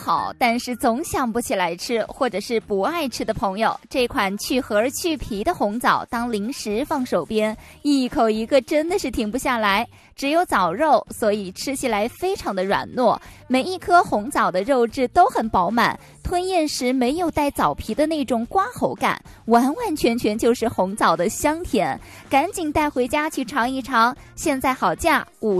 好，但是总想不起来吃，或者是不爱吃的朋友，这款去核去皮的红枣当零食放手边，一口一个真的是停不下来。只有枣肉，所以吃起来非常的软糯，每一颗红枣的肉质都很饱满，吞咽时没有带枣皮的那种刮喉感，完完全全就是红枣的香甜。赶紧带回家去尝一尝，现在好价